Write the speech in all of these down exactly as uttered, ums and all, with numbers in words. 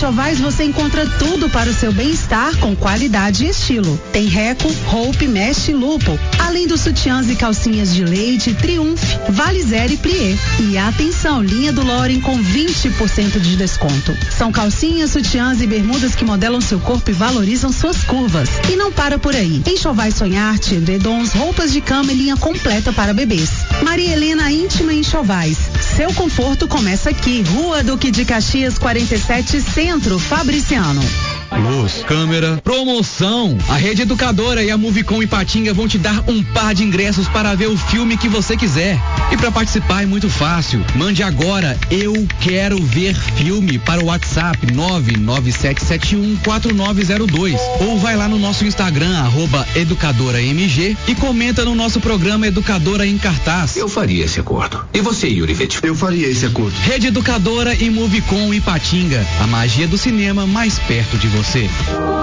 Enxovais você encontra tudo para o seu bem-estar com qualidade e estilo. Tem Reco, Hope, Mesh e Lupo, além dos sutiãs e calcinhas de leite, Triumph, Valizer e Plié. E atenção, linha do Loren com vinte por cento de desconto. São calcinhas, sutiãs e bermudas que modelam seu corpo e valorizam suas curvas. E não para por aí. Enxovais Sonharte, edredons, roupas de cama e linha completa para bebês. Maria Helena Íntima Enxovais. Seu conforto começa aqui. Rua Duque de Caxias quarenta e sete, Centro, Fabriciano. Luz, câmera, promoção. A Rede Educadora e a Movicom Ipatinga vão te dar um par de ingressos para ver o filme que você quiser. E para participar é muito fácil. Mande agora "eu quero ver filme" para o WhatsApp nove nove sete sete um quatro nove zero dois ou vai lá no nosso Instagram arroba Educadora M G e comenta no nosso programa Educadora em Cartaz. Eu faria esse acordo. E você, Yuri Vettel? Eu faria esse acordo. Rede Educadora e Movicom Ipatinga. A magia do cinema mais perto de você. Você.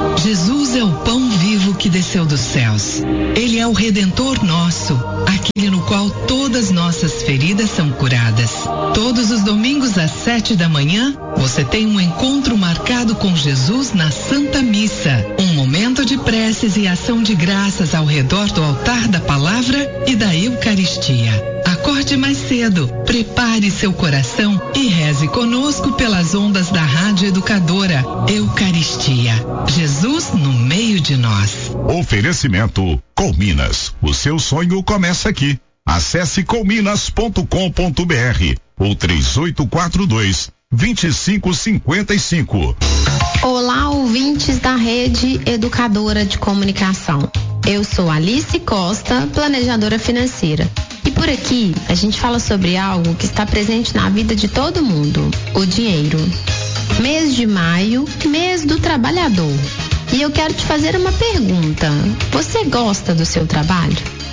Jesus é o pão vivo que desceu dos céus. Ele é o Redentor nosso, aquele no qual todas nossas feridas são curadas. Todos os domingos às sete da manhã, você tem um encontro marcado com Jesus na Santa Missa. Um momento de preces e ação de graças ao redor do altar da palavra e da Eucaristia. Acorde mais cedo, prepare seu coração e reze conosco pelas ondas da Rádio Educadora. Eucaristia. Jesus no meio de nós. Oferecimento Colminas. O seu sonho começa aqui. Acesse colminas ponto com ponto br ou três oito quatro dois, dois cinco cinco cinco. Olá, ouvintes da Rede Educadora de Comunicação. Eu sou Alice Costa, planejadora financeira. E por aqui a gente fala sobre algo que está presente na vida de todo mundo: o dinheiro. Mês de maio, mês do trabalhador. E eu quero te fazer uma pergunta: você gosta do seu trabalho?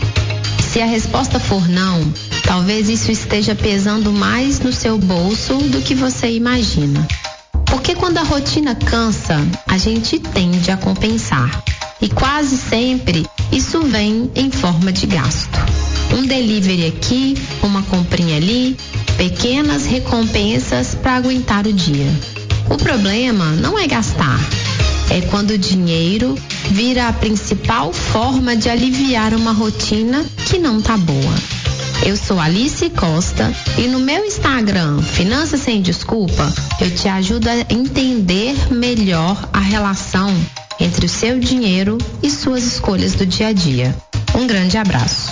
Se a resposta for não, talvez isso esteja pesando mais no seu bolso do que você imagina. Porque quando a rotina cansa, a gente tende a compensar. E quase sempre isso vem em forma de gasto. Um delivery aqui, uma comprinha ali, pequenas recompensas para aguentar o dia. O problema não é gastar, é quando o dinheiro vira a principal forma de aliviar uma rotina que não tá boa. Eu sou Alice Costa e no meu Instagram, Finanças Sem Desculpa, eu te ajudo a entender melhor a relação entre o seu dinheiro e suas escolhas do dia a dia. Um grande abraço.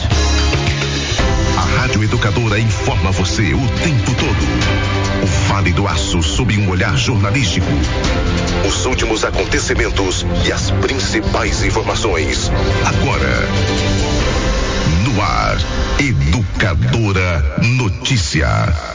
A Rádio Educadora informa você o tempo todo. O Vale do Aço sob um olhar jornalístico. Os últimos acontecimentos e as principais informações. Agora, no ar, Educadora Notícia.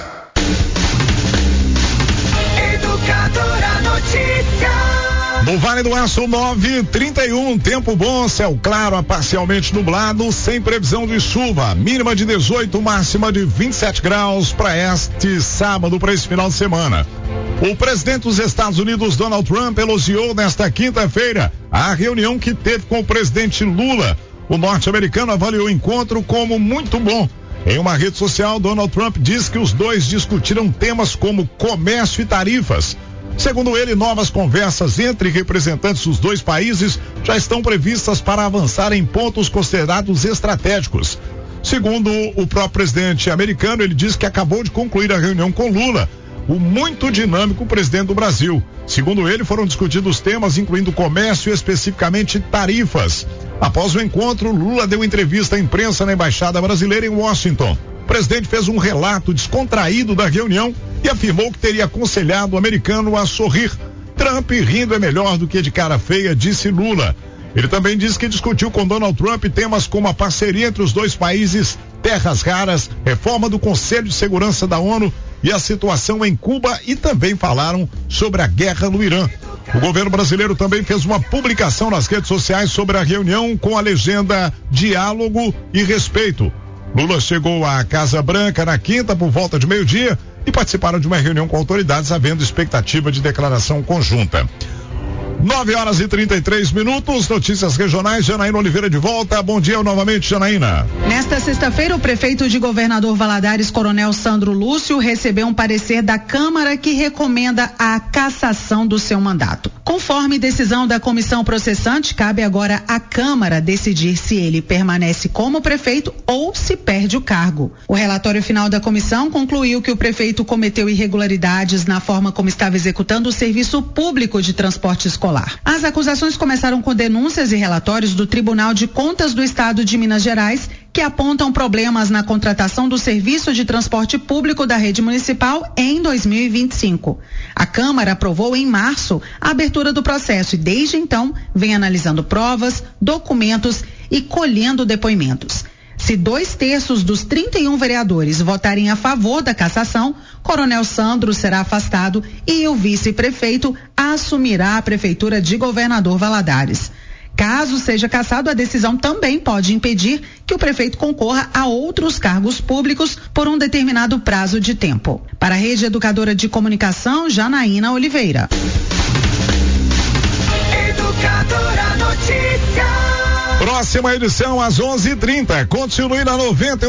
Educadora Notícia. No Vale do Aço nove e trinta e um, tempo bom, céu claro a parcialmente nublado, sem previsão de chuva, mínima de dezoito, máxima de vinte e sete graus para este sábado, para esse final de semana. O presidente dos Estados Unidos, Donald Trump, elogiou nesta quinta-feira a reunião que teve com o presidente Lula. O norte-americano avaliou o encontro como muito bom. Em uma rede social, Donald Trump diz que os dois discutiram temas como comércio e tarifas. Segundo ele, novas conversas entre representantes dos dois países já estão previstas para avançar em pontos considerados estratégicos. Segundo o próprio presidente americano, ele diz que acabou de concluir a reunião com Lula, o muito dinâmico presidente do Brasil. Segundo ele, foram discutidos temas incluindo comércio e especificamente tarifas. Após o encontro, Lula deu entrevista à imprensa na Embaixada Brasileira em Washington. O presidente fez um relato descontraído da reunião e afirmou que teria aconselhado o americano a sorrir. Trump, rindo é melhor do que de cara feia, disse Lula. Ele também disse que discutiu com Donald Trump temas como a parceria entre os dois países, terras raras, reforma do Conselho de Segurança da ONU e a situação em Cuba, e também falaram sobre a guerra no Irã. O governo brasileiro também fez uma publicação nas redes sociais sobre a reunião com a legenda Diálogo e Respeito. Lula chegou à Casa Branca na quinta por volta de meio-dia e participaram de uma reunião com autoridades, havendo expectativa de declaração conjunta. nove horas e trinta e três minutos, notícias regionais, Janaína Oliveira de volta. Bom dia novamente, Janaína. Nesta sexta-feira, o prefeito de Governador Valadares, Coronel Sandro Lúcio, recebeu um parecer da Câmara que recomenda a cassação do seu mandato. Conforme decisão da comissão processante, cabe agora à Câmara decidir se ele permanece como prefeito ou se perde o cargo. O relatório final da comissão concluiu que o prefeito cometeu irregularidades na forma como estava executando o serviço público de transporte escolar. As acusações começaram com denúncias e relatórios do Tribunal de Contas do Estado de Minas Gerais, que apontam problemas na contratação do serviço de transporte público da rede municipal em dois mil e vinte e cinco. A Câmara aprovou em março a abertura do processo e desde então vem analisando provas, documentos e colhendo depoimentos. Se dois terços dos trinta e um vereadores votarem a favor da cassação, Coronel Sandro será afastado e o vice-prefeito assumirá a prefeitura de Governador Valadares. Caso seja cassado, a decisão também pode impedir que o prefeito concorra a outros cargos públicos por um determinado prazo de tempo. Para a Rede Educadora de Comunicação, Janaína Oliveira. Educadora Notícias. Próxima edição às onze e trinta. Continue na noventa